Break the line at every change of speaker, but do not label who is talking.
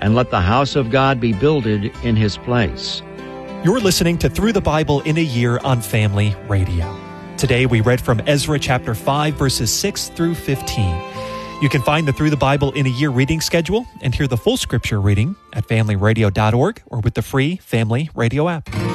and let the house of God be builded in his place.
You're listening to Through the Bible in a Year on Family Radio. Today we read from Ezra chapter 5, verses 6 through 15. You can find the Through the Bible in a Year reading schedule and hear the full scripture reading at familyradio.org or with the free Family Radio app.